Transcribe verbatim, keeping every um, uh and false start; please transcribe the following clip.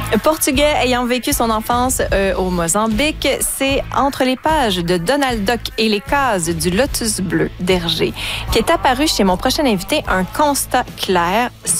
Portugais ayant vécu son enfance euh, au Mozambique, c'est Entre les pages de Donald Duck et les cases du Lotus bleu d'Hergé qui est apparu chez mon prochain invité, un constat clair.